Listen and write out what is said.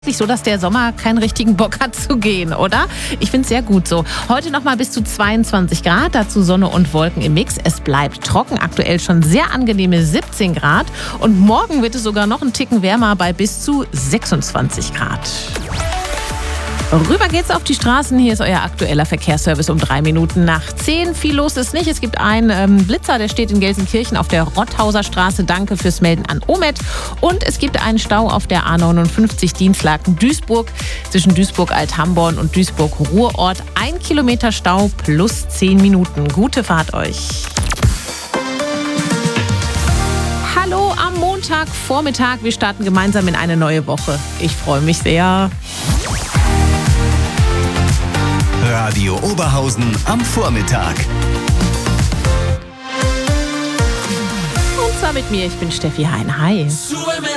So, dass der Sommer keinen richtigen Bock hat zu gehen, oder? Ich finde es sehr gut so. Heute nochmal bis zu 22 Grad, dazu Sonne und Wolken im Mix. Es bleibt trocken, aktuell schon sehr angenehme 17 Grad. Und morgen wird es sogar noch einen Ticken wärmer bei bis zu 26 Grad. Rüber geht's auf die Straßen. Hier ist euer aktueller Verkehrsservice um 3 Minuten nach 10. Viel los ist nicht. Es gibt einen Blitzer, der steht in Gelsenkirchen auf der Rotthauser Straße. Danke fürs Melden an Omet. Und es gibt einen Stau auf der A59 Dienstlaken-Duisburg zwischen Duisburg-Althamborn und Duisburg-Ruhrort. 1 Kilometer Stau plus 10 Minuten. Gute Fahrt euch. Hallo am Montagvormittag. Wir starten gemeinsam in eine neue Woche. Ich freue mich sehr. Radio Oberhausen am Vormittag. Und zwar mit mir, ich bin Steffi Hein. Hi.